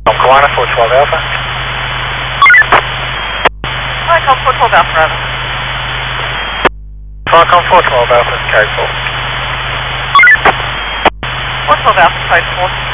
Kiwana 412 Alpha. Falcon 412 Alpha, Bravo. Falcon 412 Alpha, carry forward. 412 Alpha, 54.